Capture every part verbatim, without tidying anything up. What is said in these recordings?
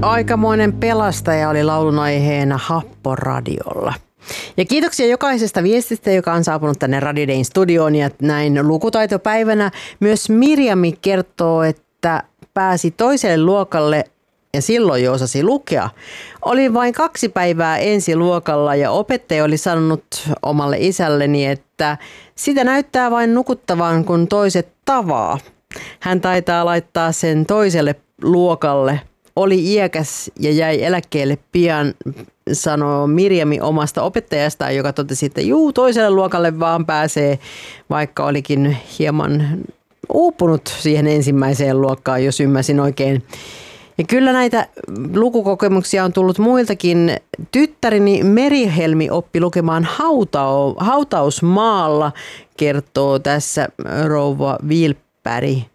Aikamoinen pelastaja oli laulun aiheena Happoradiolla. Ja kiitoksia jokaisesta viestistä, joka on saapunut tänne Radio Dayn studioon. Ja näin lukutaitopäivänä myös Mirjami kertoo, että pääsi toiselle luokalle ja silloin jo osasi lukea. Oli vain kaksi päivää ensiluokalla ja opettaja oli sanonut omalle isälleni, että sitä näyttää vain nukuttavan, kun toiset tavaa. Hän taitaa laittaa sen toiselle luokalle. Oli iäkäs ja jäi eläkkeelle pian, sanoo Mirjami omasta opettajastaan, joka totesi, että juu, toiselle luokalle vaan pääsee, vaikka olikin hieman uupunut siihen ensimmäiseen luokkaan, jos ymmärsin oikein. Ja kyllä näitä lukukokemuksia on tullut muiltakin. Tyttäreni Merihelmi oppi lukemaan hautau, hautausmaalla, kertoo tässä rouva Vilppäri.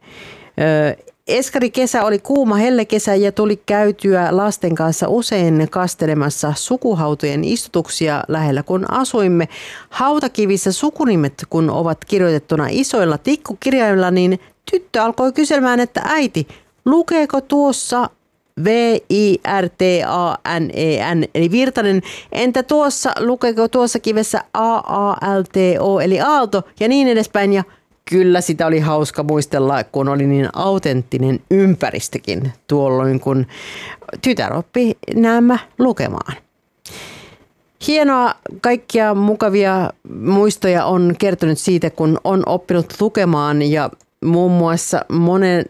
Eskari kesä oli kuuma hellekesä ja tuli käytyä lasten kanssa usein kastelemassa sukuhautojen istutuksia lähellä, kun asuimme. Hautakivissä sukunimet, kun ovat kirjoitettuna isoilla tikkukirjaimilla, niin tyttö alkoi kyselemään, että äiti, lukeeko tuossa V I R T A N E N, eli Virtanen, entä tuossa, lukeeko tuossa kivessä A A L T O, eli Aalto, ja niin edespäin, ja kyllä sitä oli hauska muistella, kun oli niin autenttinen ympäristökin tuolloin, kun tytär oppi nämä lukemaan. Hienoa, kaikkia mukavia muistoja on kertonut siitä, kun on oppinut lukemaan ja muun muassa monen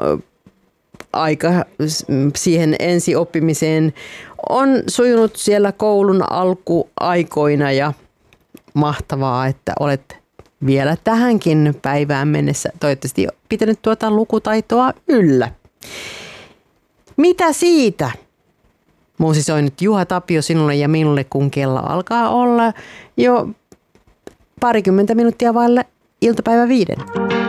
aika siihen ensioppimiseen on sujunut siellä koulun alkuaikoina ja mahtavaa, että olet vielä tähänkin päivään mennessä toivottavasti pitänyt tuota lukutaitoa yllä. Mitä siitä? Muusisoi nyt Juha Tapio sinulle ja minulle, kun kello alkaa olla jo parikymmentä minuuttia vaille iltapäivä viiden.